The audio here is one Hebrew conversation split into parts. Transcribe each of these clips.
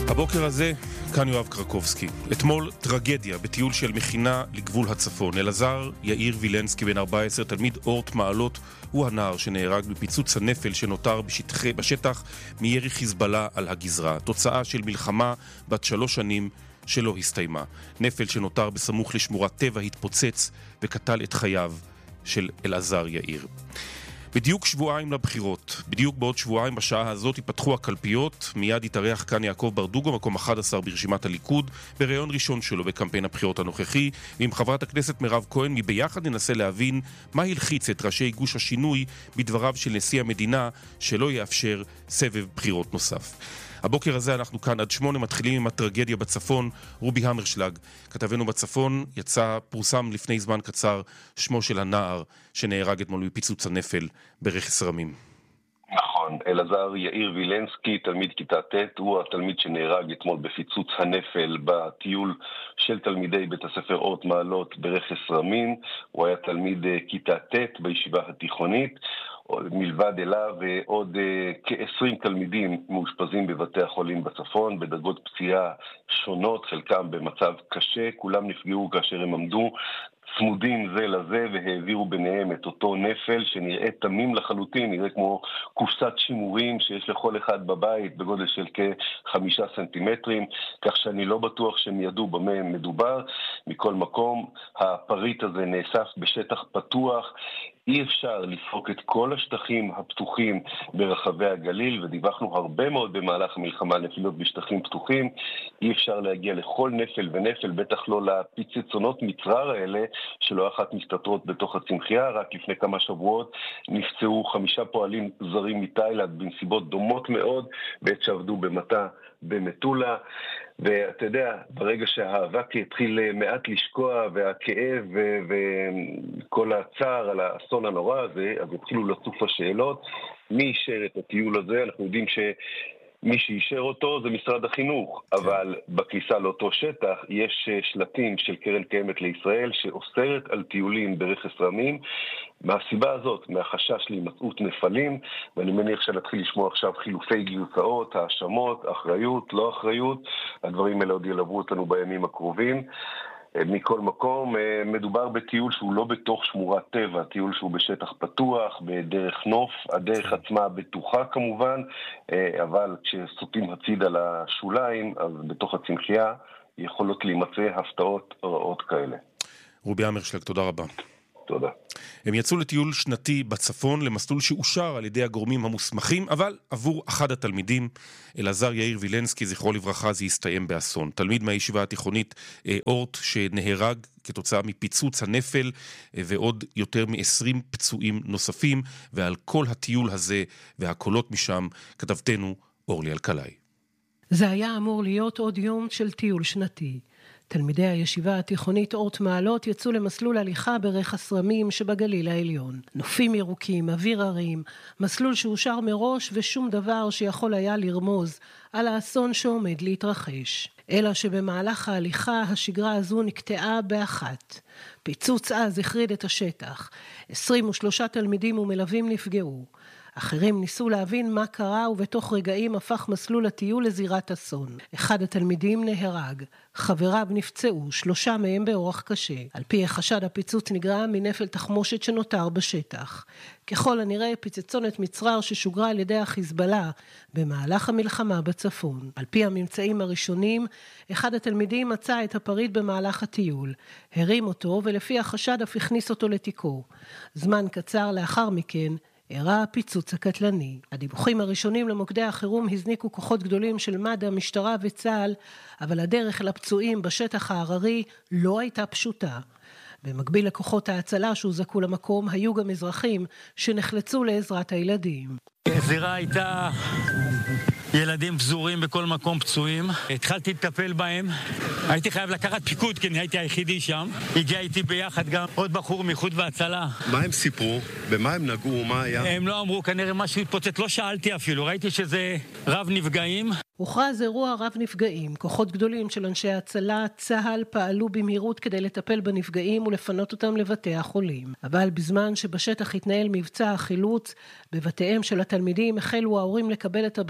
הבוקר הזה, כאן יואב קרקובסקי. אתמול טרגדיה בטיול של מכינה לגבול הצפון. אלעזר יאיר וילנסקי בן 14, תלמיד אורט מעלות, הוא הנער שנהרג בפיצוץ הנפל שנותר בשטח מירי חיזבאללה על הגזרה. תוצאה של מלחמה בת 3 שנים שלא הסתיימה. נפל שנותר בסמוך לשמורת טבע התפוצץ וקטל את חייו של אלעזר יאיר. בדיוק שבועיים לבחירות, בדיוק בעוד שבועיים בשעה הזאת ייפתחו הקלפיות, מיד יתארח כאן יעקב ברדוגו, מקום 11 ברשימת הליכוד, בראיון ראשון שלו בקמפיין הבחירות הנוכחי, ועם חברת הכנסת מירב כהן, מביחד ננסה להבין מה הלחיץ את ראשי גוש השינוי בדבריו של נשיא המדינה, שלא יאפשר סבב בחירות נוסף. הבוקר הזה אנחנו כאן עד 8, מתחילים עם הטרגדיה בצפון. רובי המרשלג, כתבנו בצפון, פורסם לפני זמן קצר שמו של הנער שנהרג אתמול בפיצוץ הנפל ברכס רמים. נכון, אלעזר יאיר וילנסקי, תלמיד כיתה ט', הוא התלמיד שנהרג אתמול בפיצוץ הנפל בטיול של תלמידי בית הספר אורט מעלות ברכס רמים. הוא היה תלמיד כיתה ט' בישיבה התיכונית. מלבד אליו ועוד כ-20 תלמידים מאושפזים בבתי החולים בצפון, בדרגות פציעה שונות, חלקם במצב קשה, כולם נפגעו כאשר הם עמדו צמודים זה לזה והעבירו ביניהם את אותו נפל שנראה תמים לחלוטין, נראה כמו קופסת שימורים שיש לכל אחד בבית בגודל של כ5 סנטימטרים, כך שאני לא בטוח שהם ידעו במה מדובר. מכל מקום, הפריט הזה נאסף בשטח פתוח, אי אפשר לפרוק את כל השטחים הפתוחים ברחבי הגליל, ודיווחנו הרבה מאוד במהלך המלחמה נפילות בשטחים פתוחים. אי אפשר להגיע לכל נפל ונפל, בטח לא לפיצוצונות מצרר האלה, שלא אחת מסתתרות בתוך הצמחייה. רק לפני כמה שבועות נפצעו 5 פועלים זרים מתאילנד בנסיבות דומות מאוד, בעת שעבדו במטה במטולה. ואתה יודע, ברגע שהאבק התחיל מעט לשקוע והכאב וכל הצער על האסון הנורא הזה, אז התחילו לצוף השאלות, מי אישר את הטיול הזה? אנחנו יודעים מי שאישר אותו זה משרד החינוך, אבל בכניסה לאותו שטח יש שלטים של קרן קיימת לישראל שאוסרת על טיולים ברכס רמים, מהסיבה הזאת, מהחשש להימצאות נפלים, ואני מניח שנתחיל לשמוע עכשיו חילופי גרסאות, האשמות, אחריות, לא אחריות, הדברים האלה עוד ילוו אותנו בימים הקרובים. מכל מקום, מדובר בטיול שהוא לא בתוך שמורת טבע, טיול שהוא בשטח פתוח, בדרך נוף, הדרך עצמה בטוחה כמובן, אבל כשסוטים הצידה לשוליים, אז בתוך הצמחייה יכולות להימצא הפתעות רעות כאלה. רובי המרשלג, תודה רבה. תודה. הם יצאו לטיול שנתי בצפון, למסלול שאושר על ידי הגורמים המוסמכים, אבל עבור אחד התלמידים, אלעזר יאיר וילנסקי, זכרו לברכה, זה הסתיים באסון. תלמיד מהישיבה התיכונית אורט שנהרג כתוצאה מפיצוץ הנפל, ועוד יותר מ-20 פצועים נוספים, ועל כל הטיול הזה והקולות משם כתבתנו אורלי אלקלעי. זה היה אמור להיות עוד יום של טיול שנתי. תלמידי הישיבה התיכונית אורט מעלות יצאו למסלול הליכה ברכס רמים שבגליל העליון. נופים ירוקים, אוויר הרים, מסלול שאושר מראש ושום דבר שיכול היה לרמוז על האסון שעומד להתרחש. אלא שבמהלך ההליכה השגרה הזו נקטעה באחת. פיצוץ אז החריד את השטח. 23 תלמידים ומלווים נפגעו. אחרים ניסו להבין מה קרה ובתוך רגעים הפך מסלול הטיול לזירת אסון. אחד התלמידים נהרג, חבריו נפצעו, 3 מהם באורח קשה. על פי החשד הפיצוץ נגרם מנפל תחמושת שנותר בשטח. ככל הנראה פיצצונת מצרר ששוגרה על ידי החיזבאללה במהלך המלחמה בצפון. על פי הממצאים הראשונים, אחד התלמידים מצא את הפריט במהלך הטיול, הרים אותו ולפי החשד אף הכניס אותו לתיקו. זמן קצר לאחר מכן, אירע הפיצוץ הקטלני. הדיווחים הראשונים למוקדי החירום הזניקו כוחות גדולים של מד"א, משטרה וצה"ל, אבל הדרך לפצועים בשטח ההררי לא הייתה פשוטה. במקביל לכוחות ההצלה שהוזעקו למקום, היו גם אזרחים שנחלצו לעזרת הילדים. הזירה הייתה ילדים פזורים בכל מקום פצועים. התחלתי לטפל בהם. הייתי חייב לקחת פיקוד, כי הייתי היחידי שם. הגיע איתי ביחד גם עוד בחור מאיחוד והצלה. מה הם סיפרו? במה הם נגעו? מה היה? הם לא אמרו, כנראה משהו התפוצץ. לא שאלתי אפילו. ראיתי שזה רב נפגעים. הוכרז אירוע רב נפגעים. כוחות גדולים של אנשי הצלה, צה"ל, פעלו במהירות כדי לטפל בנפגעים ולפנות אותם לבתי החולים. אבל בזמן שבשטח התנהל מבצע החילוץ, בבתיהם של התלמידים החלו ההורים לקבל את הבשורה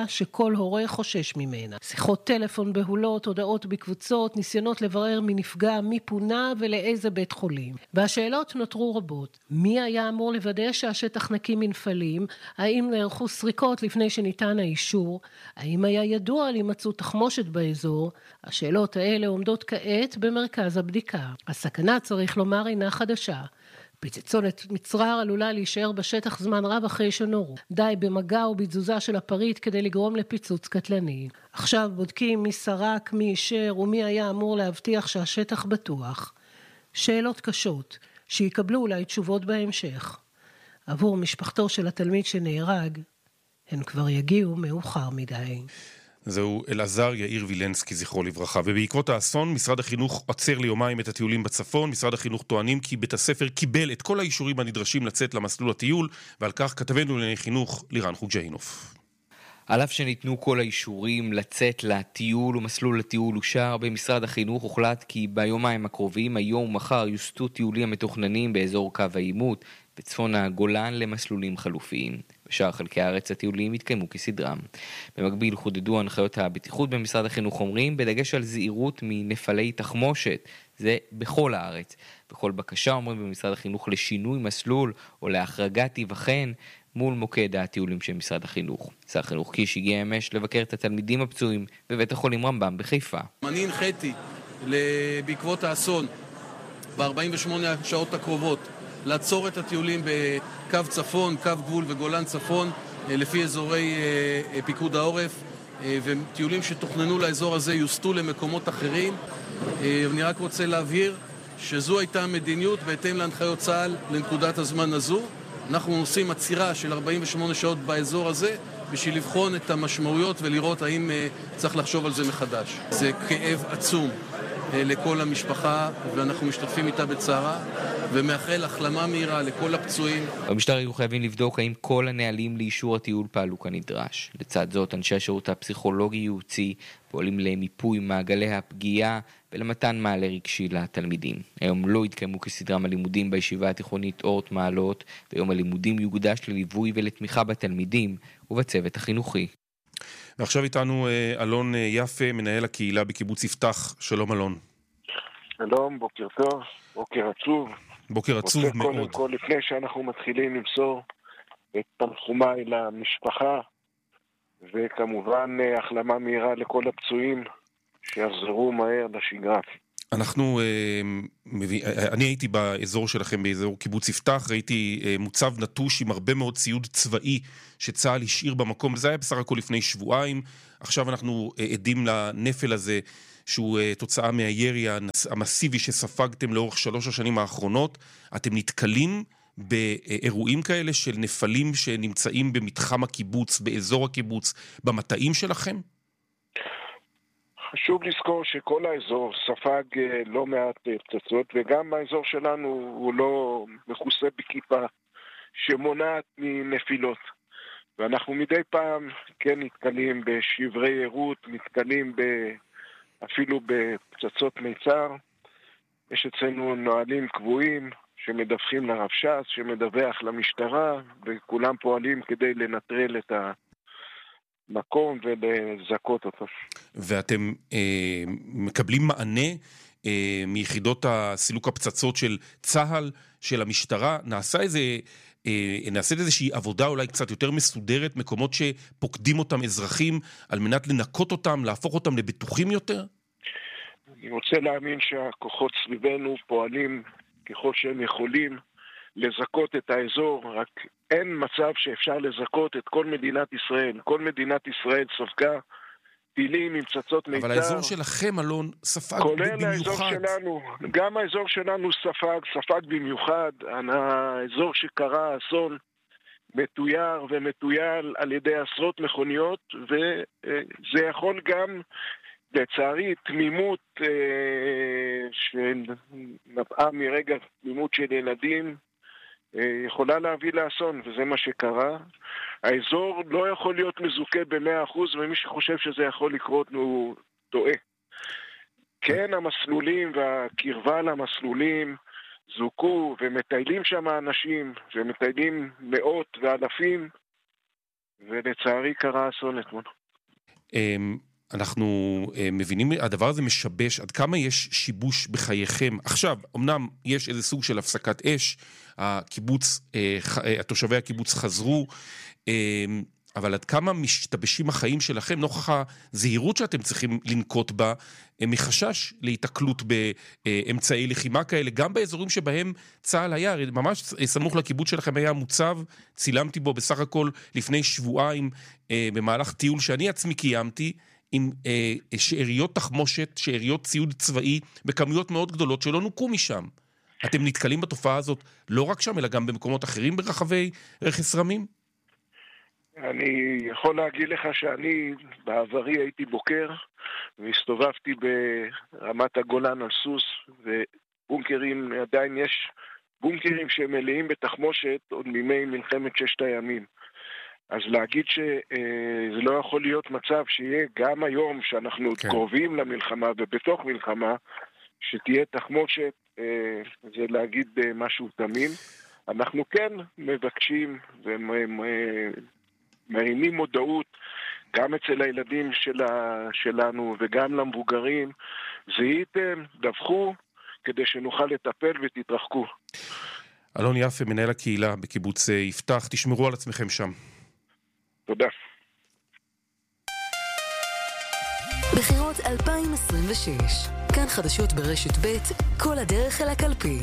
שכל הורה חושש ממנה. שיחות טלפון בהולות, הודעות בקבוצות, ניסיונות לברר מי נפגע, מי פונה ולאיזה בית חולים. והשאלות נותרו רבות. מי היה אמור לוודא שהשטח נקי מנפלים? האם נערכו סריקות לפני שניתן האישור? האם היה ידוע על הימצאות תחמושת באזור? השאלות האלה עומדות כעת במרכז הבדיקה. הסכנה, צריך לומר, אינה חדשה. פצצונת מצרר עלולה להישאר בשטח זמן רב אחרי שנורו. די במגע או בתזוזה של הפריט כדי לגרום לפיצוץ קטלני. עכשיו בודקים מי סרק, מי אישר ומי היה אמור להבטיח שהשטח בטוח. שאלות קשות, שיקבלו אולי תשובות בהמשך. עבור משפחתו של התלמיד שנהרג, הן כבר יגיעו מאוחר מדי. זהו אלעזר יאיר וילנסקי, זכרו לברכה. ובעקבות האסון, משרד החינוך עצר ליומיים את הטיולים בצפון. משרד החינוך טוענים כי בית הספר קיבל את כל האישורים הנדרשים לצאת למסלול הטיול, ועל כך כתבנו לענייני חינוך לירן חוג'יינוף. על אף שניתנו כל האישורים לצאת לטיול ומסלול הטיול אושר, במשרד החינוך הוחלט כי ביומיים הקרובים, היום ומחר, יוסטו טיולים המתוכננים באזור קו העימות, בצפון הגולן למסלולים חלופיים. בשאר חלקי הארץ הטיולים התקיימו כסדרם. במקביל חודדו הנחיות הבטיחות במשרד החינוך אומרים, בדגש על זהירות מנפלי תחמושת. זה בכל הארץ. בכל בקשה אומרים במשרד החינוך לשינוי מסלול או להחרגה תיבחן מול מוקד הטיולים של משרד החינוך. שר החינוך קיש הגיע אמש לבקר את התלמידים הפצועים בבית החולים רמב"ם בחיפה. אני הנחיתי בעקבות האסון ב-48 השעות הקרובות לעצור את הטיולים בקו צפון, קו גבול וגולן צפון לפי אזורי פיקוד העורף, וטיולים שתוכננו לאזור הזה יוסטו למקומות אחרים. אני רק רוצה להבהיר שזו הייתה המדיניות בהתאם להנחיות צה"ל לנקודת הזמן הזו. אנחנו עושים עצירה של 48 שעות באזור הזה בשביל לבחון את המשמעויות ולראות האם צריך לחשוב על זה מחדש. זה כאב עצום לכל המשפחה, ואנחנו משתתפים איתה בצערה, ומאחל החלמה מהירה לכל הפצועים. במשטרה היו חייבים לבדוק האם כל הנהלים לאישור הטיול פעלו כנדרש. לצד זאת, אנשי השירות הפסיכולוגי-ייעוצי פועלים למיפוי מעגלי הפגיעה ולמתן מעלה רגשי לתלמידים. היום לא התקיימו כסדרם הלימודים בישיבה התיכונית אורט מעלות, ויום הלימודים יוקדש לליווי ולתמיכה בתלמידים ובצוות החינוכי. ועכשיו איתנו אלון יפה, מנהל הקהילה בקיבוץ יפתח. שלום אלון. שלום, בוקר טוב, בוקר עצוב. בוקר עצוב מאוד. קודם כל, לפני שאנחנו מתחילים למסור את תנחומיי למשפחה, וכמובן החלמה מהירה לכל הפצועים שיחזרו מהר לשגרה. אני הייתי באזור שלכם, באזור קיבוץ יפתח, ראיתי מוצב נטוש עם הרבה מאוד ציוד צבאי שצה"ל השאיר במקום, זה היה בסך הכל לפני שבועיים. עכשיו אנחנו עדים לנפל הזה, שהוא תוצאה מהירי המסיבי שספגתם לאורך 3 השנים האחרונות. אתם נתקלים באירועים כאלה של נפלים שנמצאים במתחם הקיבוץ, באזור הקיבוץ, במטעים שלכם? חשוב לזכור שכל האזור ספג לא מעט פצצות, וגם האזור שלנו הוא לא מכוסה בכיפה שמונעת מנפילות. ואנחנו מדי פעם כן נתקלים בשברי עירות, נתקלים אפילו בפצצות מיצר. יש אצלנו נועלים קבועים שמדווחים לרבש"ץ, שמדווח למשטרה, וכולם פועלים כדי לנטרל את המקום ולזכות אותו. ואתם מקבלים מענה מיחידות הסילוק הפצצות של צה"ל, של המשטרה? נעשית איזושהי עבודה אולי קצת יותר מסודרת, מקומות שפוקדים אותם אזרחים, על מנת לנקות אותם, להפוך אותם לבטוחים יותר? אני רוצה להאמין שהכוחות סביבנו פועלים ככל שהם יכולים לזכות את האזור, רק אין מצב שאפשר לזכות את כל מדינת ישראל. כל מדינת ישראל ספגה טילים עם פצצות מיצר. אבל האזור שלכם, אלון, ספג כולל במיוחד. האזור שלנו, גם האזור שלנו ספג במיוחד. האזור שקרה האסון מתויר ומתויל על ידי עשרות מכוניות, וזה יכול גם, לצערי, תמימות שנבעה מרגע תמימות של ילדים, יכולה להביא לאסון, וזה מה שקרה. האזור לא יכול להיות מזוכה ב100%, ומי שחושב שזה יכול לקרות הוא טועה. כן, המסלולים והקרבה למסלולים זוכו, ומטיילים שם אנשים, ומטיילים מאות ואלפים, ולצערי קרה אסון אתמול. אנחנו מבינים, הדבר הזה משבש, עד כמה יש שיבוש בחייכם. עכשיו, אמנם יש איזה סוג של הפסקת אש, התושבי הקיבוץ חזרו, אבל עד כמה משתבשים החיים שלכם, נוכח הזהירות שאתם צריכים לנקוט בה, מחשש להתקלות באמצעי לחימה כאלה, גם באזורים שבהם צה"ל היה, ממש סמוך לקיבוץ שלכם היה מוצב, צילמתי בו בסך הכל לפני שבועיים, במהלך טיול שאני עצמי קיימתי, עם שאריות תחמושת, שאריות ציוד צבאי, בכמויות מאוד גדולות שלא נוקו משם. אתם נתקלים בתופעה הזאת לא רק שם, אלא גם במקומות אחרים ברחבי רכס רמים? אני יכול להגיד לך שאני בעברי הייתי בוקר, והסתובבתי ברמת הגולן על סוס, ובונקרים, עדיין יש בונקרים שמלאים בתחמושת עוד מימי מלחמת ששת הימים. אז להגיד שזה לא יכול להיות מצב שיהיה גם היום שאנחנו קרובים למלחמה ובתוך מלחמה, שתהיה תחמושת, זה להגיד משהו תמים. אנחנו כן מבקשים ומרימים מודעות גם אצל הילדים שלנו וגם למבוגרים. זיהיתם, דווחו, כדי שנוכל לטפל ותתרחקו. אלון יפה, מנהל הקהילה בקיבוץ יפתח, תשמרו על עצמכם שם. תודה. בחירות 2026, כאן חדשות ברשת ב', כל הדרך אל הקלפי.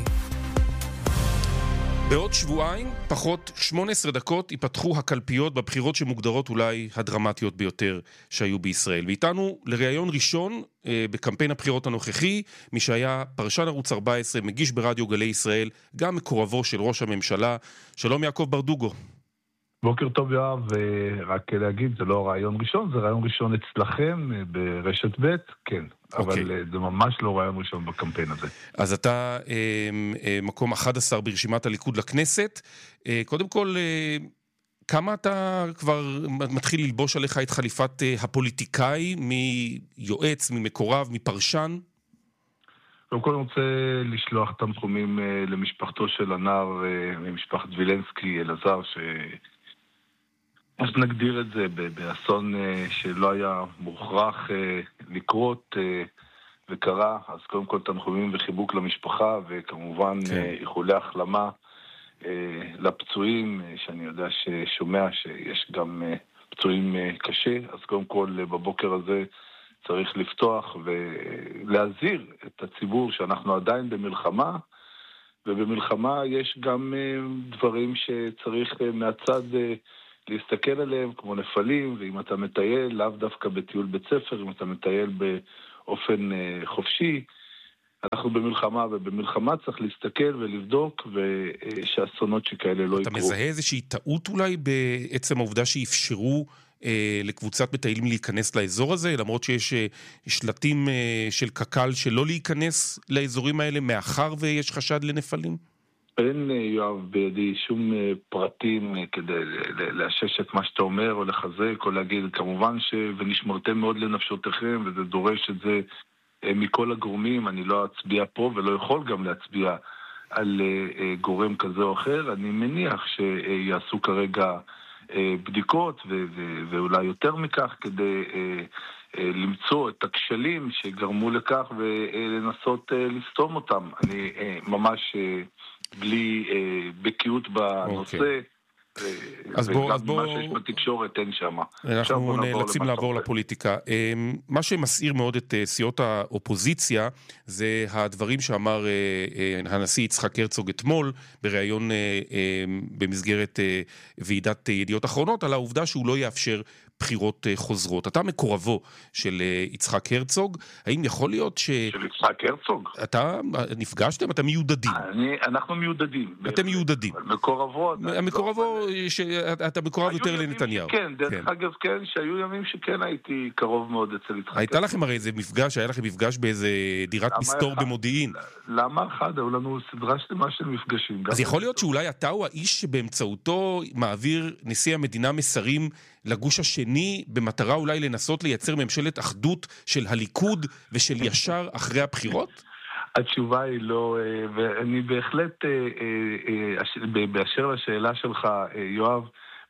בעוד שבועיים, פחות 18 דקות, ייפתחו הקלפיות בבחירות שמוגדרות אולי הדרמטיות ביותר שהיו בישראל. ואיתנו לראיון ראשון בקמפיין הבחירות הנוכחי, מי שהיה פרשן ערוץ 14, מגיש ברדיו גלי ישראל, גם מקורבו של ראש הממשלה. שלום יעקב ברדוגו. בוקר טוב יואב, רק להגיד, זה לא רעיון ראשון, זה רעיון ראשון אצלכם ברשת ב', כן, אבל זה ממש לא רעיון ראשון בקמפיין הזה. אז אתה מקום 11 ברשימת הליכוד לכנסת, קודם כל, כמה אתה כבר מתחיל ללבוש עליך את חליפת הפוליטיקאי, מיועץ, ממקורב, מפרשן? קודם כל אני רוצה לשלוח תנחומים למשפחתו של הנער ממשפחת וילנסקי, אלעזר, אז נגדיר את זה באסון שלא היה מוכרח לקרות וקרה. אז קודם כל תנחומים וחיבוק למשפחה, וכמובן איחולי החלמה לפצועים, שאני יודע ששומע שיש גם פצועים קשה. אז קודם כל בבוקר הזה צריך לפתוח ולהזהיר את הציבור שאנחנו עדיין במלחמה, ובמלחמה יש גם דברים שצריך מהצד להסתכל עליהם, כמו נפלים, ואם אתה מטייל, לאו דווקא בטיול בית ספר, אם אתה מטייל באופן חופשי, אנחנו במלחמה, ובמלחמה צריך להסתכל ולבדוק, ושאסונות שכאלה לא יקרו. אתה מזהה איזושהי טעות אולי בעצם העובדה שאפשרו לקבוצת מטיילים להיכנס לאזור הזה, למרות שיש שלטים של קק"ל שלא להיכנס לאזורים האלה, מאחר ויש חשד לנפלים? אין, יואב, בידי שום פרטים כדי לאשש את מה שאתה אומר או לחזק או להגיד, כמובן ונשמרתם מאוד לנפשותיכם, וזה דורש את זה מכל הגורמים. אני לא אצביע פה ולא יכול גם להצביע על גורם כזה או אחר. אני מניח שיעשו כרגע בדיקות ואולי יותר מכך כדי למצוא את הכשלים שגרמו לכך ולנסות לסתום אותם. אני ממש בלי בקיאות בנושא, וגם מה שיש בתקשורת אין שם. אנחנו נאלצים לעבור לפוליטיקה. מה שמסעיר מאוד את סיעות האופוזיציה זה הדברים שאמר הנשיא יצחק הרצוג אתמול בריאיון במסגרת ועידת ידיעות אחרונות, על העובדה שהוא לא יאפשר בחירות חוזרות. אתה מקורבו של יצחק הרצוג, האם יכול להיות של יצחק הרצוג? אתה נפגשתם? אתה מיודדים? אנחנו מיודדים. אתם מיודדים. מקורבו, אתה מקורב יותר לנתניהו. כן, דרך אגב כן, שהיו ימים שכן הייתי קרוב מאוד אצל יצחק הרצוג. הייתה לכם הרי איזה מפגש, היה לכם מפגש באיזה דירת מסתור במודיעין. למה אחד? היו לנו סדרה שלמה של מפגשים. אז יכול להיות שאולי אתה הוא האיש שבאמצעותו מעביר נשיא המדינה מסרים לגוש השני, במטרה אולי לנסות לייצר ממשלת אחדות של הליכוד ושל ישר אחרי הבחירות? התשובה היא לא, ואני בהחלט, באשר לשאלה שלך, יואב,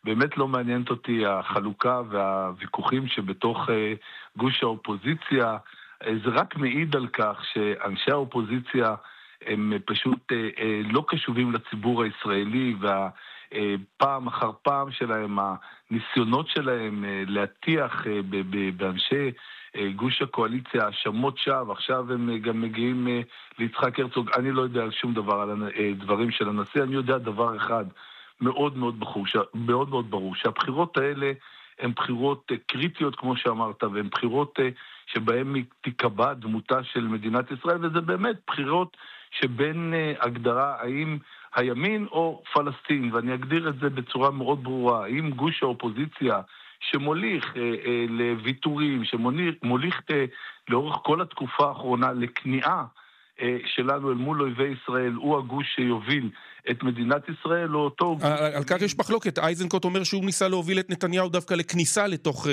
באמת לא מעניינת אותי החלוקה והוויכוחים שבתוך גוש האופוזיציה. זה רק מעיד על כך שאנשי האופוזיציה הם פשוט לא קשובים לציבור הישראלי, והפעם אחר פעם שלהם, הניסיונות שלהם להטיח באנשי גוש הקואליציה, האשמות שווא, עכשיו הם גם מגיעים ליצחק הרצוג. אני לא יודע שום דבר על הדברים של הנשיא, אני יודע דבר אחד מאוד מאוד ברור, שהבחירות האלה הן בחירות קריטיות כמו שאמרת, והן בחירות שבהן תיקבע דמותה של מדינת ישראל, וזה באמת בחירות שבין הגדרה האם הימין או פלסטין, ואני אגדיר את זה בצורה מאוד ברורה, האם גוש האופוזיציה שמוליך לוויתורים, שמוליך לאורך כל התקופה האחרונה לכניעה שלנו אל מול אויבי ישראל, הוא הגוש שיוביל את מדינת ישראל, או אותו... על כך יש מחלוקת. אייזנקוט אומר שהוא ניסה להוביל את נתניהו דווקא לכניסה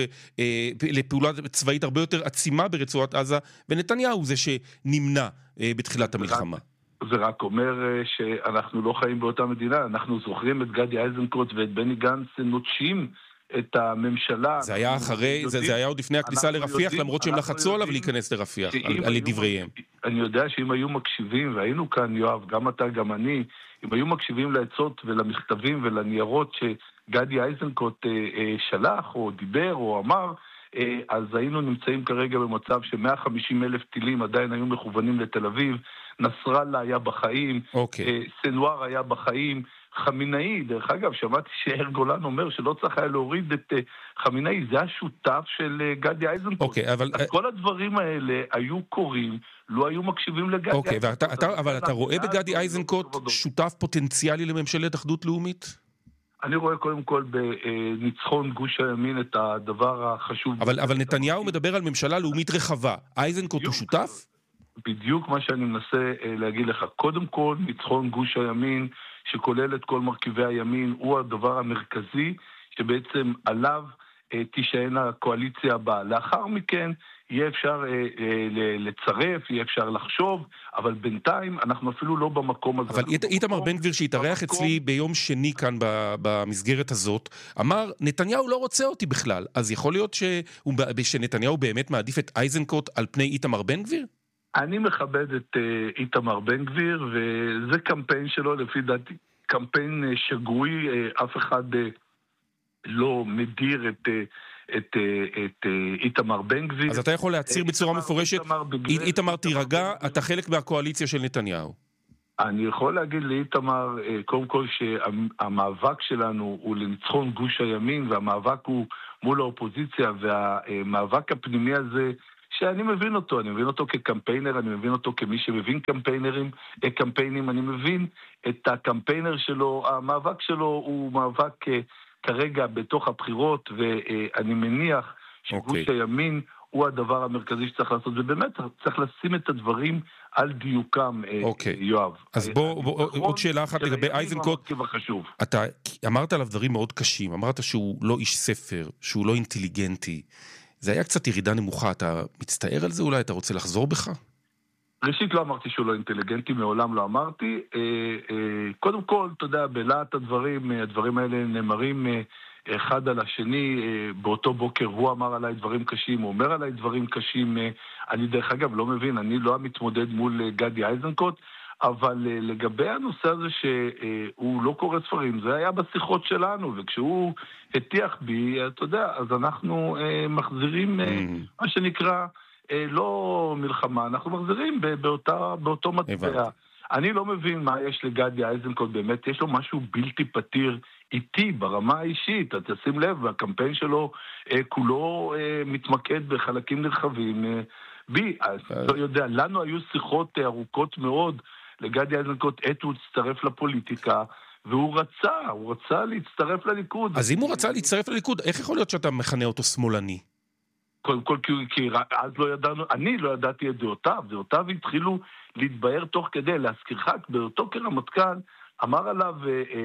לפעולה צבאית הרבה יותר עצימה ברצועת עזה, ונתניהו הוא זה שנמנע בתחילת המלחמה. זה רק אומר שאנחנו לא חיים באותה מדינה, אנחנו זוכרים את גדי אייזנקוט ואת בני גנץ נוטשים את הממשלה. זה היה אחרי, זה היה עוד לפני הכניסה לרפיח, למרות שהם לחצו עליו להיכנס לרפיח, על דבריהם. אני יודע שאם היו מקשיבים, והיינו כאן, יואב, גם אתה, גם אני, אם היו מקשיבים לעצות ולמכתבים ולניירות שגדי אייזנקוט שלח או דיבר או אמר, אז היינו נמצאים כרגע במצב ש150,000 טילים עדיין היו מכוונים לתל אביב, נסראללה היה בחיים, סנואר היה בחיים, חמינאי, דרך אגב, שמעתי שאיר גולן אומר שלא צריך היה להוריד את חמינאי, זה השותף של גדי אייזנקוט. אז כל הדברים האלה היו קורים, לא היו מקשיבים לגדי אייזנקוט. אבל אתה רואה בגדי אייזנקוט שותף פוטנציאלי לממשלת אחדות לאומית? אני רואה קודם כל בניצחון גוש הימין את הדבר החשוב. אבל נתניהו מדבר על ממשלה לאומית רחבה. אייזנקוט הוא שותף? בדיוק מה שאני מנסה להגיד לך. קודם כל, ניצחון גוש הימין, שכולל את כל מרכיבי הימין, הוא הדבר המרכזי שבעצם עליו תישען הקואליציה הבאה. לאחר מכן יהיה אפשר לצרף, יהיה אפשר לחשוב, אבל בינתיים אנחנו אפילו לא במקום הזה. אבל איתמר בן גביר שהתארח אצלי ביום שני כאן במסגרת הזאת, אמר, נתניהו לא רוצה אותי בכלל. אז יכול להיות שנתניהו באמת מעדיף את אייזנקוט על פני איתמר בן גביר? אני מכבד את איתמר בן גביר, וזה קמפיין שלו, לפי דעתי, קמפיין שגוי, אף אחד לא מדיר את איתמר בן גביר. אז אתה יכול להצהיר בצורה מפורשת, איתמר תירגע, אתה חלק מהקואליציה של נתניהו. אני יכול להגיד לאיתמר, קודם כל שהמאבק שלנו הוא לניצחון גוש הימין, והמאבק הוא מול האופוזיציה, והמאבק הפנימי הזה, שאני מבין אותו, אני מבין אותו כקמפיינר, אני מבין אותו כמי שמבין קמפיינים, אני מבין את הקמפיינר שלו, המאבק שלו הוא מאבק כרגע בתוך הבחירות, ואני מניח שגוש הימין הוא הדבר המרכזי שצריך לעשות, ובאמת צריך לשים את הדברים על דיוקם, יואב. אז בוא, עוד שאלה אחת לגבי אייזנקוט. אתה אמרת עליו דברים מאוד קשים, אמרת שהוא לא איש ספר, שהוא לא אינטליגנטי, זה היה קצת ירידה נמוכה, אתה מצטער על זה אולי? אתה רוצה לחזור בך? ראשית לא אמרתי שהוא לא אינטליגנטי, מעולם לא אמרתי. קודם כל, אתה יודע, בלעת הדברים האלה נאמרים אחד על השני, באותו בוקר הוא אמר עליי דברים קשים, הוא אומר עליי דברים קשים, אני דרך אגב לא מבין, אני לא מתמודד מול גדי אייזנקוט, אבל לגבי הנושא הזה שהוא לא קורא ספרים, זה היה בשיחות שלנו, וכשהוא הטיח בי, אתה יודע, אז אנחנו מחזירים מה שנקרא לא מלחמה, אנחנו מחזירים באותו מטבע. אני לא מבין מה יש לגדי אייזנקוט, באמת יש לו משהו בלתי פתיר איתי ברמה האישית, אתה שים לב, והקמפיין שלו כולו מתמקד בחלקים נרחבים בי, אז לא יודע, לנו היו שיחות ארוכות מאוד לגדי אייזנקוט, עת הוא הצטרף לפוליטיקה, והוא רצה להצטרף לליכוד. אז אם הוא רצה להצטרף לליכוד, איך יכול להיות שאתה מכנה אותו שמאלני? קודם כל, כי אז לא ידענו, אני לא ידעתי את דעותיו התחילו להתבהר תוך כדי, להזכירך, באותו כרמטכ"ל, אמר עליו,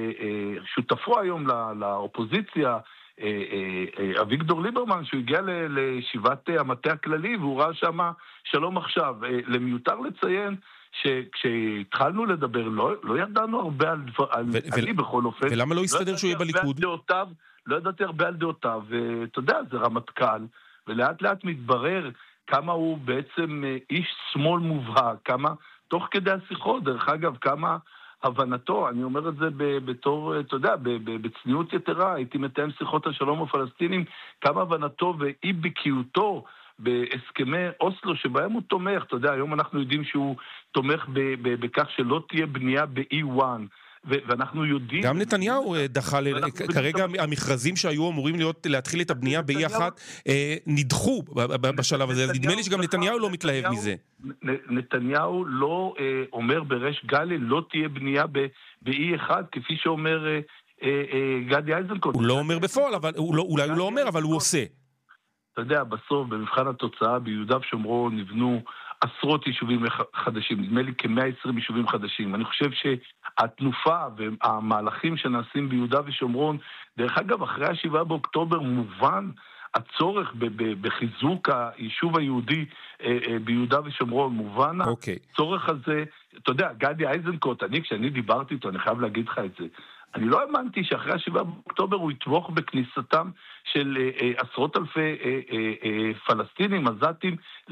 שותפו היום לאופוזיציה, אביגדור ליברמן, שהוא הגיע לישיבת המטה הכללי, והוא ראה שמה שלום עכשיו. למיותר לציין, שכשהתחלנו לדבר, לא ידענו הרבה על אני בכל אופן. ולמה לא הסתדר שהוא יהיה בליכוד? לא ידעתי הרבה על דעותיו, ואתה יודע, זה רמטכ"ל, ולאט לאט מתברר כמה הוא בעצם איש שמאל מובהק, כמה, תוך כדי השיחות, דרך אגב, כמה הבנתו, אני אומר את זה בתור, אתה יודע, בצניעות יתרה, הייתי מתאם שיחות השלום הפלסטינים, כמה הבנתו ואי בקיאותו בהסכמי אוסלו שבהם הוא תומך, אתה יודע, היום אנחנו יודעים שהוא תומך בכך שלא תהיה בנייה ב-E1, ואנחנו יודעים... גם נתניהו דחה, כרגע המכרזים שהיו אמורים להתחיל את הבנייה ב-E1 נדחו בשלב הזה, נדמה לי שגם נתניהו לא מתלהב מזה. נתניהו לא אומר בריש גלי, לא תהיה בנייה ב-E1, כפי שאומר גדי איזנקוט. הוא לא אומר בפועל, אולי הוא לא אומר, אבל הוא עושה. אתה יודע, בסוף, במבחן התוצאה, ביהודה ושומרון נבנו עשרות יישובים חדשים, נדמה לי כ-120 יישובים חדשים. אני חושב שהתנופה והמהלכים שנעשים ביהודה ושומרון, דרך אגב, אחרי 7 באוקטובר מובן הצורך בחיזוק היישוב היהודי ביהודה ושומרון, מובן הצורך הזה, אתה יודע, גדי איזנקוט, כשאני דיברתי איתו, אני חייב להגיד לך את זה, אני לא האמנתי שאחרי 7 באוקטובר הוא יתמוך בכניסתם של עשרות אלפי פלסטינים, עזתים,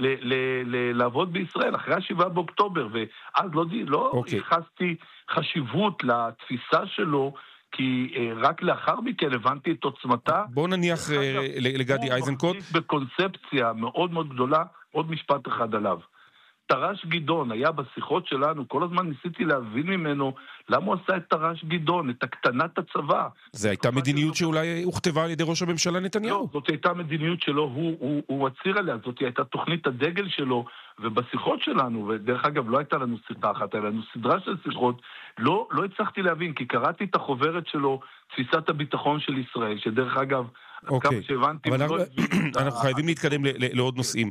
לעבוד בישראל, אחרי 7 באוקטובר, ואז לא ייחסתי חשיבות לתפיסה שלו, כי רק לאחר מכן הבנתי את עוצמתה. בוא נניח לגדי איזנקוט. הוא מחזיק בקונספציה מאוד מאוד גדולה, עוד משפט אחד עליו. תר"ש גדעון היה בשיחות שלנו, כל הזמן ניסיתי להבין ממנו למה הוא עשה את תר"ש גדעון, את הקטנת הצבא. זה הייתה מדיניות שאולי הוכתבה על ידי ראש הממשלה נתניהו. לא, זאת הייתה מדיניות שלו, הוא עציר עליה, זאת הייתה תוכנית הדגל שלו, ובשיחות שלנו, ודרך אגב לא הייתה לנו שיחה אחת, היה לנו סדרה של שיחות, לא הצלחתי להבין, כי קראתי את החוברת שלו, תפיסת הביטחון של ישראל, שדרך אגב, אוקיי, אבל אנחנו חייבים להתקדם לעוד נושאים.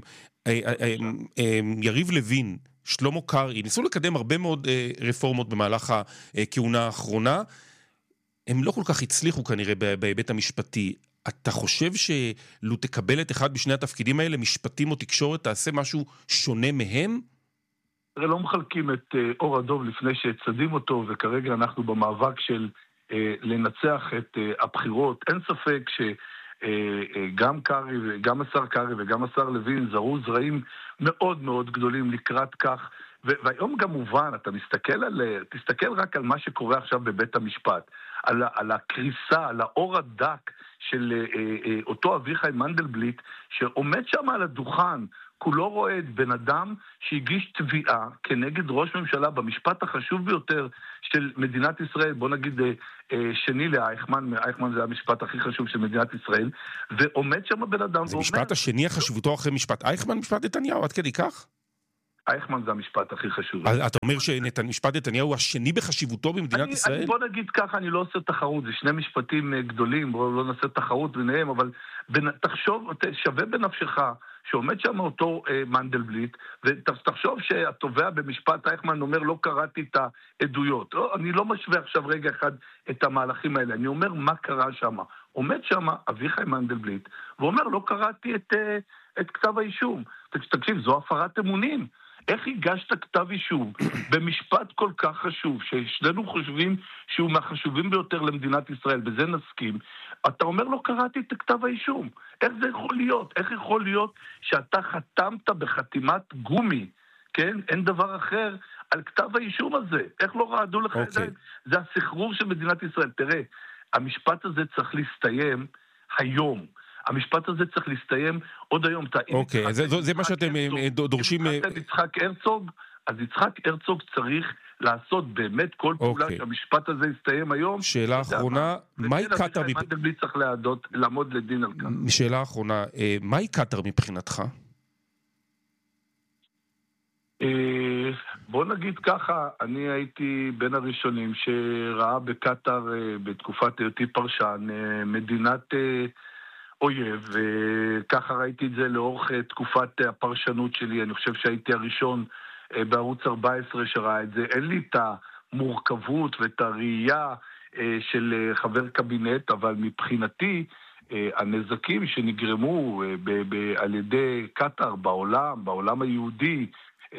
יריב לוין, שלמה קרעי, ניסו לקדם הרבה מאוד רפורמות במהלך הכהונה האחרונה, הם לא כל כך הצליחו כנראה בהיבט המשפטי. אתה חושב שלו תקבל את אחד בשני התפקידים האלה, משפטים או תקשורת, תעשה משהו שונה מהם? לא מחלקים את אור הדוב לפני שצדים אותו, וכרגע אנחנו במאבק של לנצח את הבחירות. אין ספק שגם קרעי וגם השר קרעי וגם השר לוין זרו זרעים מאוד מאוד גדולים לקראת כך, והיום גם מובן, אתה תסתכל רק על מה שקורה עכשיו בבית המשפט, על הקריסה, על האור הדק של אותו אביחי מנדלבליט, שעומד שם על הדוכן, כולו רואה את בן אדם שהגיש תביעה כנגד ראש ממשלה במשפט החשוב ביותר של מדינת ישראל, בוא נגיד שני לאייכמן, אייכמן זה המשפט הכי חשוב של מדינת ישראל, ועומד שם בן אדם זה משפט השני החשיבותו אחרי משפט אייכמן, משפט נתניהו, עד כדי כך? אייכמן זה המשפט הכי חשוב. אתה אומר שמשפט נתניהו הוא השני בחשיבותו במדינת ישראל? בוא נגיד ככה, אני לא עושה תחרות, זה שני משפטים גדולים, בוא לא נעשה תחרות ביניהם, אבל תחשוב, שווה בנפשך, שעומד שם אותו מנדלבליט, ותחשוב שהתובע במשפט אייכמן אומר, לא קראתי את העדויות. אני לא משווה עכשיו רגע אחד את המהלכים האלה, אני אומר מה קרה שם. עומד שם אביחי מנדלבליט, ואומר, לא קראתי את כתב האישום. תקשיב, זו הפרת אמונים. איך הגשת כתב אישום במשפט כל כך חשוב, ששנינו חושבים שהוא מהחשובים ביותר למדינת ישראל, בזה נסכים, אתה אומר לא קראתי את כתב האישום. איך זה יכול להיות? איך יכול להיות שאתה חתמת בחתימת גומי, כן? אין דבר אחר על כתב האישום הזה. איך לא רעדו לך את זה? זה הסחרור של מדינת ישראל. תראה, המשפט הזה צריך להסתיים היום. המשפט הזה צריך להסתיים עוד היום. אוקיי, זה מה שאתם דורשים... יצחק הרצוג, אז יצחק הרצוג צריך לעשות באמת כל פעולה שהמשפט הזה יסתיים היום. שאלה אחרונה, מהי קטר... מנדלבליט צריך לעמוד לדין על כך. שאלה אחרונה, מהי קטר מבחינתך? בוא נגיד ככה, אני הייתי בין הראשונים שראה בקטר בתקופת היותי פרשן מדינת אויב, וככה ראיתי את זה לאורך תקופת הפרשנות שלי. אני חושב שהייתי הראשון בערוץ 14 שראה את זה. אין לי את המורכבות ואת הראייה של חבר קבינט, אבל מבחינתי הנזקים שנגרמו על ידי קטר בעולם היהודי,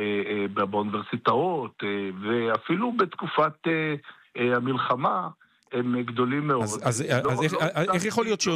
באוניברסיטאות, ואפילו בתקופת המלחמה, הם גדולים מאוד. אז איך יכול להיות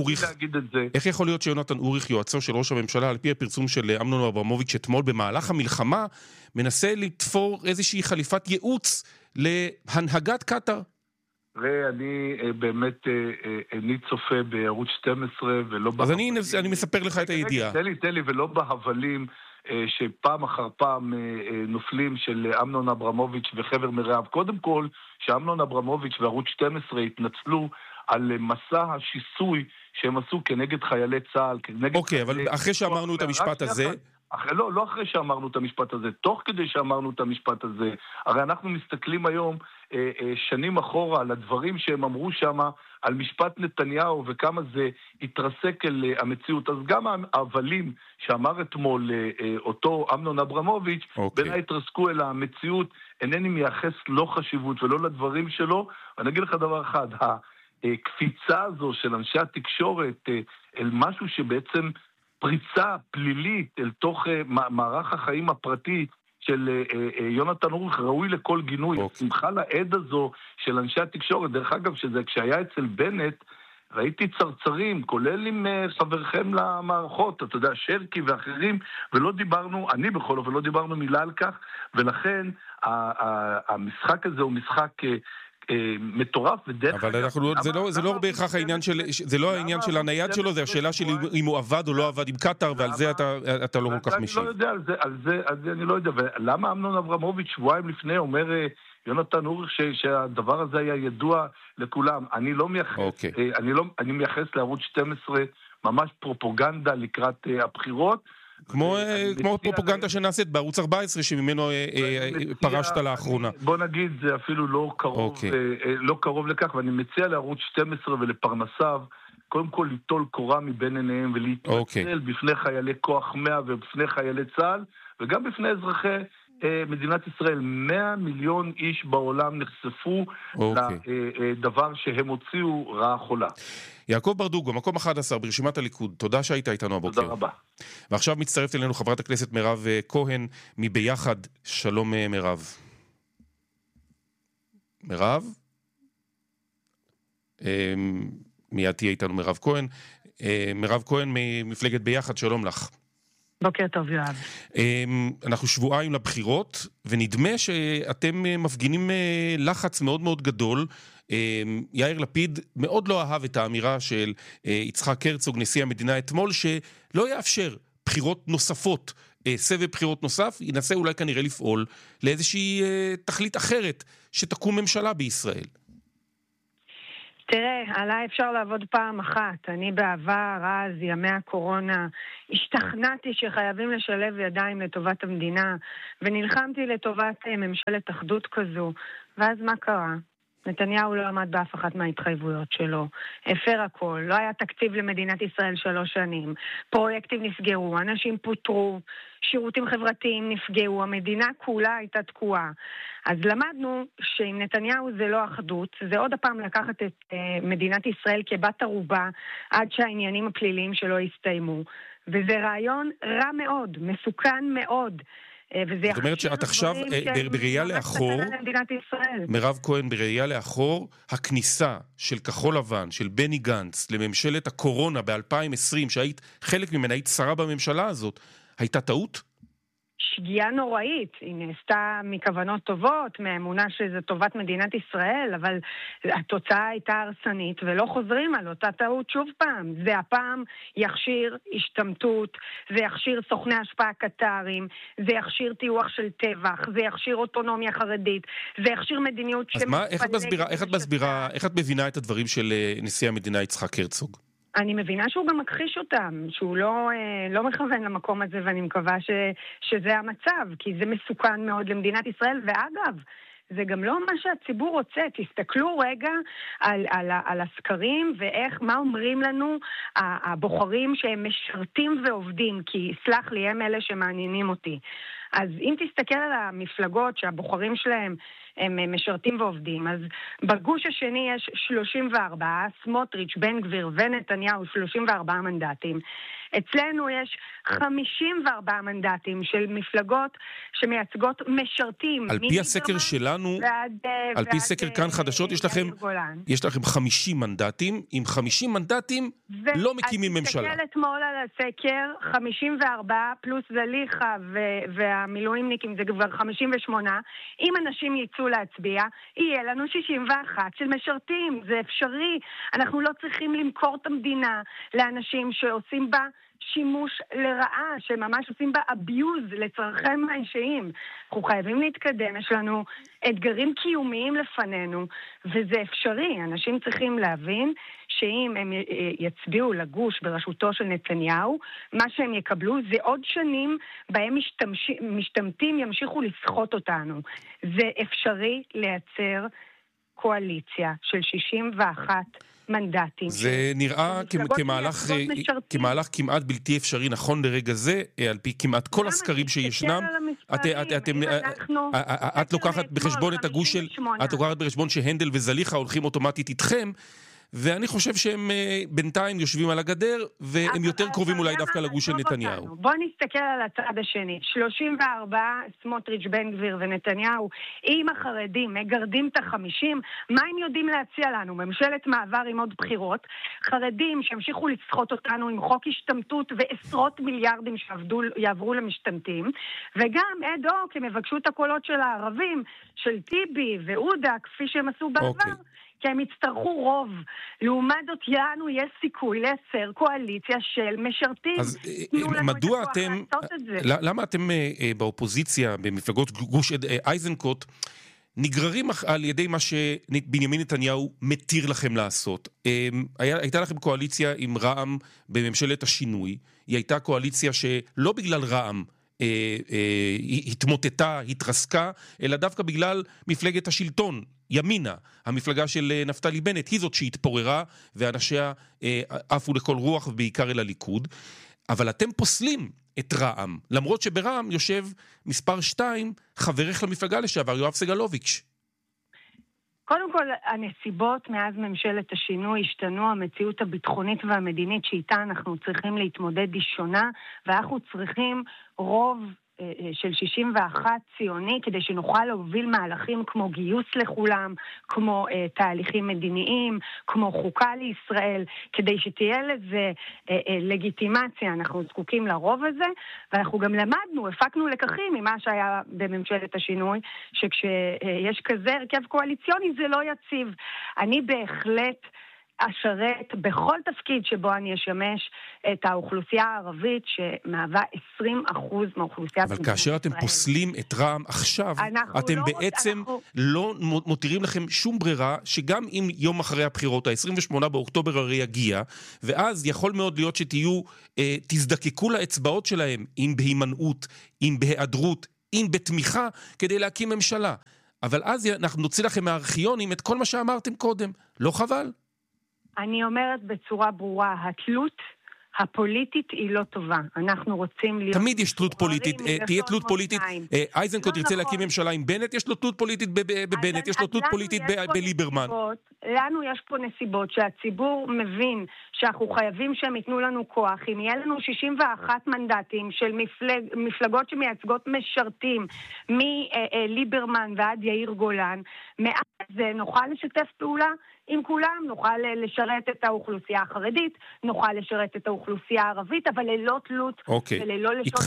שיונתן אוריך, יועצו של ראש הממשלה, על פי הפרסום של אמנון אברמוביץ' אתמול, במהלך המלחמה, מנסה לתפור איזושהי חליפת ייעוץ להנהגת קטר? ואני באמת, אני צופה בערוץ 12 ולא... אז אני מספר לך את הידיעה. תן לי, ולא בהבלים שפעם אחר פעם נופלים של אמנון אברמוביץ' וחבר מרעיו. קודם כל, שאמנון אברמוביץ' וערוץ 12 התנצלו על מסע השיסוי שהם עשו כנגד חיילי צה"ל. אוקיי, אבל אחרי שאמרנו את המשפט הזה... לא אחרי שאמרנו את המשפט הזה, תוך כדי שאמרנו את המשפט הזה. הרי אנחנו מסתכלים היום שנים אחורה על הדברים שהם אמרו שם, על משפט נתניהו וכמה זה התרסק אל המציאות. אז גם ההבלים שאמר אתמול אותו אמנון אברמוביץ', בין התרסקו אל המציאות, אינני מייחס לא חשיבות ולא לדברים שלו. אני אגיד לך דבר אחד, הקפיצה הזו של אנשי התקשורת אל משהו שבעצם פריצה פלילית אל תוך מערך החיים הפרטי של יונתן אוריך ראוי לכל גינוי. שמחה לעד הזו של אנשי התקשורת, דרך אגב, שזה כשהיה אצל בנט, ראיתי צרצרים, כולל עם חברכם למערכות, אתה יודע, שרקי ואחרים, ולא דיברנו, אני בכל אופן לא דיברנו מילה על כך, ולכן המשחק הזה הוא משחק מטורף, אבל זה לא בהכרח העניין של, זה לא העניין של הנייד שלו, זה השאלה שלי אם הוא עבד או לא עבד עם קטר, ועל זה אתה לא כל כך משיב. אני לא יודע, על זה אני לא יודע, ולמה אמנון אברמוביץ' שבועיים לפני אומר יונתן אוריך שהדבר הזה היה ידוע לכולם? אני לא מייחס, אני מייחס לערוץ 12 ממש פרופוגנדה לקראת הבחירות, כמו פרופוגנדה שנעשית בערוץ 14 שממנו פרשת לאחרונה. בוא נגיד, זה אפילו לא קרוב לכך, ואני מציע לערוץ 12 ולפרנסיו קודם כל ליטול קורה מבין עיניהם ולהתנצל בפני חיילי כוח 100 ובפני חיילי צה"ל וגם בפני אזרחי מדינת ישראל. 100 מיליון איש בעולם נחשפו לדבר שהם הוציאו רעה חולה. יעקב ברדוגו, מקום 11 ברשימת הליכוד, תודה שהיית איתנו הבוקר. תודה רבה. ועכשיו מצטרפת אלינו חברת הכנסת מירב כהן מביחד. שלום מירב. מירב? מיד תהיה איתנו מירב כהן. מירב כהן ממפלגת ביחד, שלום לך. בוקר טוב יואב. אנחנו שבועיים לבחירות, ונדמה שאתם מפגינים לחץ מאוד מאוד גדול. יאיר לפיד מאוד לא אהב את האמירה של יצחק הרצוג, נשיא המדינה אתמול, שלא יאפשר בחירות נוספות, סבב בחירות נוסף, ינסה אולי כנראה לפעול לאיזושהי תכלית אחרת, שתקום ממשלה בישראל. תראה, עליי אפשר לעבוד פעם אחת. אני בעבר, אז, ימי הקורונה, השתכנעתי שחייבים לשלב ידיים לטובת המדינה, ונלחמתי לטובת ממשלת אחדות כזו. ואז מה קרה? נתניהו לא עמד באף אחת מההתחייבויות שלו. הפר הכל. לא היה תקציב למדינת ישראל 3 שנים. פרויקטים נסגרו, אנשים פוטרו, שירותים חברתיים נפגעו, המדינה כולה הייתה תקועה. אז למדנו שאם נתניהו זה לא אחדות, זה עוד הפעם לקחת את מדינת ישראל כבת ערובה עד שהעניינים הפליליים שלו יסתיימו. וזה רעיון רע מאוד, מסוכן מאוד. זאת אומרת שאת עכשיו בראייה לאחור, מירב כהן, בראייה לאחור, הכניסה של כחול לבן, של בני גנץ, לממשלת הקורונה ב-2020, שהיית חלק ממנה, היית שרה בממשלה הזאת, הייתה טעות? שגיאה נוראית, היא נעשתה מכוונות טובות, מהאמונה שזה טובת מדינת ישראל, אבל התוצאה הייתה הרסנית, ולא חוזרים על אותה טעות שוב פעם. זה הפעם יכשיר השתמטות, זה יכשיר סוכני השפעה קטרים, זה יכשיר טיוח של טבח, זה יכשיר אוטונומיה חרדית, זה יכשיר מדיניות... אז מה, איך את מבינה את הדברים של נשיא המדינה יצחק הרצוג? אני מבינה שהוא גם מכחיש אותם, שהוא לא מכוון למקום הזה, ואני מקווה שזה המצב, כי זה מסוכן מאוד למדינת ישראל, ואגב, זה גם לא מה שהציבור רוצה. תסתכלו רגע על הסקרים ואיך, מה אומרים לנו הבוחרים שהם משרתים ועובדים, כי סלח לי, הם אלה שמעניינים אותי. אז אם תסתכל על המפלגות שהבוחרים שלהם הם משרתים ועובדים, אז בגוש השני יש 34, סמוטריץ', בן גביר ונתניהו 34 מנדטים. אצלנו יש 54 מנדטים של מפלגות שמייצגות משרתים. על פי הסקר שלנו, על פי סקר כאן חדשות, יש לכם 50 מנדטים, עם 50 מנדטים לא מקימים ממשלה. תסתכל אתמול על הסקר, 54 פלוס זליחה והמילואימניקים זה כבר 58, אם אנשים יצאו להצביע, יהיה לנו 61 של משרתים, זה אפשרי. אנחנו לא צריכים למכור את המדינה לאנשים שעושים בה שימוש לרעה, שממש עושים בה אביוז לצרכיהם האישיים. אנחנו חייבים להתקדם, יש לנו אתגרים קיומיים לפנינו, וזה אפשרי. אנשים צריכים להבין שאם הם יצביעו לגוש בראשותו של נתניהו, מה שהם יקבלו זה עוד שנים בהם משתמטים ימשיכו לסחוט אותנו. זה אפשרי לייצר קואליציה של 61 מנדטים. זה נראה כמהלך כמעט בלתי אפשרי נכון לרגע זה, על פי כמעט כל הסקרים שישנם. את לוקחת בחשבון את הגוש של, את לוקחת בחשבון שהנדל וזליחה הולכים אוטומטית איתכם, ואני חושב שהם בינתיים יושבים על הגדר, והם יותר קרובים אולי דווקא לגוש של נתניהו. בוא נסתכל על הצד השני. 34, סמוטריץ', בן גביר ונתניהו, אם החרדים מגרדים את ה-50, מה הם יודעים להציע לנו? ממשלת מעבר עם עוד בחירות, חרדים שהמשיכו לסחוט אותנו עם חוק השתמטות ועשרות מיליארדים שיעברו למשתמטים, וגם אד-הוק הם יבקשו את הקולות של הערבים, של טיבי ועודה, כפי שהם עשו בעבר, כי הם יצטרכו רוב. לעומת זאת, לנו יש סיכוי לייצר קואליציה של משרתים. אז מדוע אתם, למה אתם באופוזיציה, במפלגות גוש איזנקוט, נגררים על ידי מה שבנימין נתניהו מתיר לכם לעשות? הייתה לכם קואליציה עם רע"מ בממשלת השינוי, היא הייתה קואליציה שלא בגלל רע"מ התמוטטה, התרסקה, אלא דווקא בגלל מפלגת השלטון, ימינה, המפלגה של נפתלי בנט, היא זאת שהתפוררה, ואנשיה עפו לכל רוח ובעיקר אל הליכוד. אבל אתם פוסלים את רע"מ, למרות שברע"מ יושב מספר 2, חברך למפלגה לשעבר, יואב סגלוביץ'. קודם כל, הנסיבות מאז ממשלת השינוי השתנו, המציאות הביטחונית והמדינית שאיתה אנחנו צריכים להתמודד היא שונה, ואנחנו צריכים רוב של 61 ציוני, כדי שנוכל להוביל מהלכים כמו גיוס לכולם, כמו תהליכים מדיניים, כמו חוקה לישראל, כדי שתהיה לזה לגיטימציה. אנחנו זקוקים לרוב הזה, ואנחנו גם למדנו, הפקנו לקחים ממה שהיה בממשלת השינוי, שכשיש כזה הרכב קואליציוני זה לא יציב. אני בהחלט אשרת בכל תפקיד שבו אני אשמש את האוכלוסייה הערבית שמהווה 20% מהאוכלוסייה. אבל כאשר אתם פוסלים את רע"מ עכשיו, אתם בעצם לא מותירים לכם שום ברירה, שגם אם יום אחרי הבחירות, ה-28 באוקטובר הרי יגיע, ואז יכול מאוד להיות שתהיו, תזדקקו לאצבעות שלהם, אם בהימנעות, אם בהיעדרות, אם בתמיכה, כדי להקים ממשלה. אבל אז אנחנו נוציא לכם מהארכיונים את כל מה שאמרתם קודם. לא חבל? אני אומרת בצורה ברורה, התלות הפוליטית היא לא טובה. אנחנו רוצים להיות... תמיד יש תלות פוליטית, תהיה תלות פוליטית. איזנקוט ירצה להקים ממשלה עם בנט, יש לו תלות פוליטית בבנט, יש לו תלות פוליטית בליברמן. לנו יש פה נסיבות שהציבור מבין שאנחנו חייבים שהם ייתנו לנו כוח. אם יהיה לנו 61 מנדטים של מפלגות שמייצגות משרתים, מליברמן ועד יאיר גולן, מאז זה נוכל לשתף פעולה עם כולם, נוכל לשרת את האוכלוסייה החרדית, נוכל לשרת את האוכלוסייה הערבית, אבל ללא תלות וללא לשוט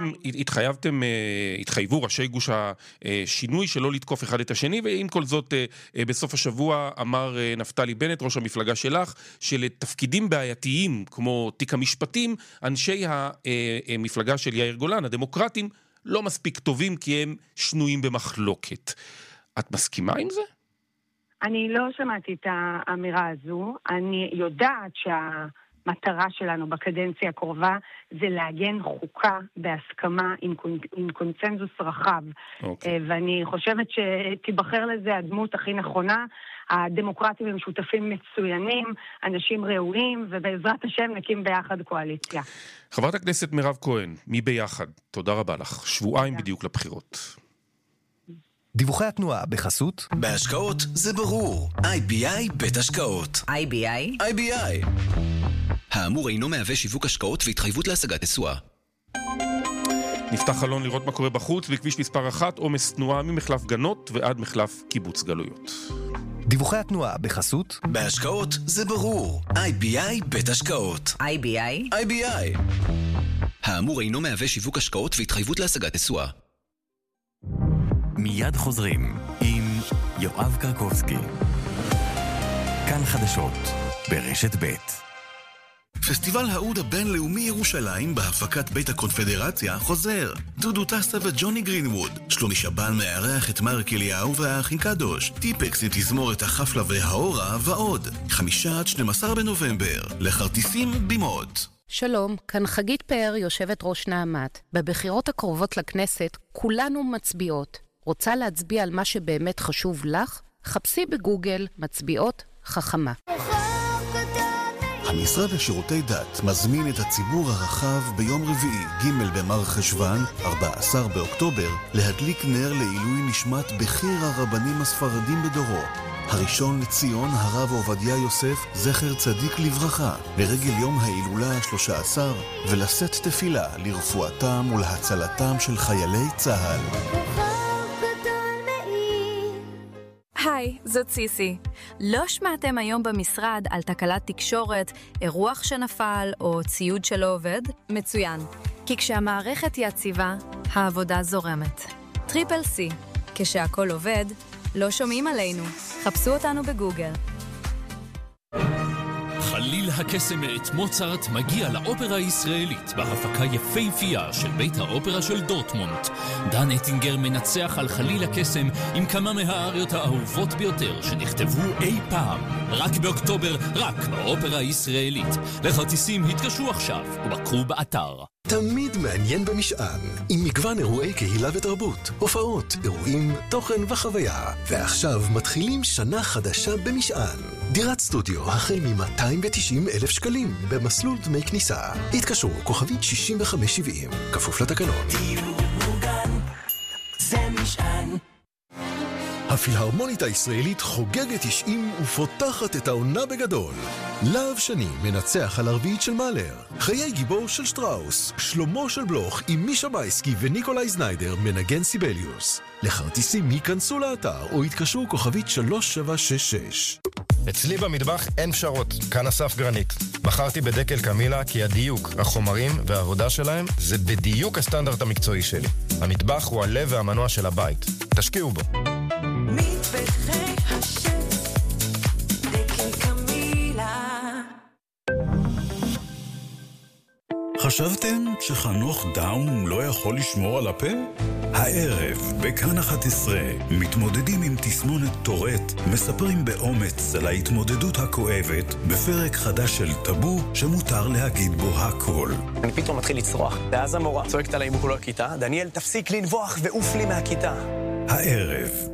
התחייבו ראשי גוש השינוי שלא לתקוף אחד את השני, ועם כל זאת בסוף השבוע אמר נפתלי בנט, ראש המפלגה שלך, שלתפקידים בעייתיים כמו תיק המשפטים, אנשי המפלגה של יאיר גולן, הדמוקרטים, לא מספיק טובים כי הם שנויים במחלוקת. את מסכימה עם זה? אני לא שמעתי את האמירה הזו. אני יודעת שהמערכת המטרה שלנו בקדנציה הקרובה זה לעגן חוקה בהסכמה עם קונצנזוס רחב. ואני חושבת שתיבחר לזה הדמות הכי נכונה. הדמוקרטים הם שותפים מצוינים, אנשים ראויים, ובעזרת השם נקים ביחד קואליציה. חברת הכנסת מירב כהן, מי ביחד? תודה רבה לך. שבועיים בדיוק לבחירות. דיווחי התנועה בחסות בהשקעות זה ברור. IBI בית השקעות. IBI האמור אינו מהווה שיווק השקעות והתחייבות להשגת תשואה. נפתח חלון לראות מה קורה בחוץ בכביש מספר 1, עומס תנועה ממחלף גנות ועד מחלף קיבוץ גלויות. דיווחי התנועה בחסות בהשקעות זה ברור. IBI בית השקעות. IBI האמור אינו מהווה שיווק השקעות והתחייבות להשגת תשואה. מיד חוזרים עם יואב קרקובסקי. כאן חדשות ברשת ב'. פסטיבל האוד הבינלאומי ירושלים בהפקת בית הקונפדרציה חוזר. דודו טסה וג'וני גרינווד. שלומי שבן מארח את מרק אליהו והאחים קדוש. טיפקס עם תזמורת החפלה והאורה ועוד. 5-12 בנובמבר. לכרטיסים בימות. שלום, כאן חגית פאר, יושבת ראש נעמת. בבחירות הקרובות לכנסת כולנו מצביעות. רוצה להצביע על מה שבאמת חשוב לך? חפשי בגוגל מצביעות חכמה. המשרד לשירותי דת מזמין את הציבור הרחב ביום רביעי ג' במר חשוון, 14 באוקטובר, להדליק נר לעילוי נשמת בכיר הרבנים הספרדים בדורו. הראשון לציון הרב עובדיה יוסף, זכר צדיק לברכה, לרגל יום ההילולה ה-13, ולשאת תפילה לרפואתם ולהצלתם של חיילי צה"ל. היי, זאת סיסי. לא שמעתם היום במשרד על תקלת תקשורת, אירוח שנפל או ציוד שלא עובד? מצוין. כי כשהמערכת יציבה, העבודה זורמת. טריפל סי. כשהכל עובד, לא שומעים עלינו. חפשו אותנו בגוגל. חליל הקסם מאת מוצרט מגיע לאופרה הישראלית בהפקה יפהפייה של בית האופרה של דורטמונד. דן אטינגר מנצח על חליל הקסם עם כמה מהאריות האהובות ביותר שנכתבו אי פעם. רק באוקטובר, רק באופרה הישראלית. לכרטיסים התקשרו עכשיו ובקרו באתר. תמיד מעניין במשען, עם מגוון אירועי קהילה ותרבות, הופעות, אירועים, תוכן וחוויה. ועכשיו מתחילים שנה חדשה במשען. דירת סטודיו החל מ-290,000 שקלים במסלול דמי כניסה. התקשרו כוכבית 6570, כפוף לתקנון. דיור מוגן, זה משען. הפילהרמונית הישראלית חוגגת 90 ופותחת את העונה בגדול. להב שני מנצח על הרביעית של מאלר. חיי גיבור של שטראוס. שלמה של בלוך עם מישה מייסקי וניקולאי זניידר מנגן סיבליוס. לכרטיסים ייכנסו לאתר או יתקשרו כוכבית 3766. אצלי במטבח אין פשרות, כאן אסף גרנית. בחרתי בדקל קמילה כי הדיוק, החומרים והעבודה שלהם זה בדיוק הסטנדרט המקצועי שלי. המטבח הוא הלב והמנוע של הבית. תשקיעו בו. מטבחי השף, דקל קמילה. חשבתם שחנוך דאום לא יכול לשמור על הפה? הערב, בכאן 11, מתמודדים עם תסמונת טורט, מספרים באומץ על ההתמודדות הכואבת, בפרק חדש של טאבו שמותר להגיד בו הכל. אני פתאום מתחיל לצרוח, ואז המורה צועקת עליי מול הכיתה, דניאל תפסיק לנבוח ועוף לי מהכיתה. הערב,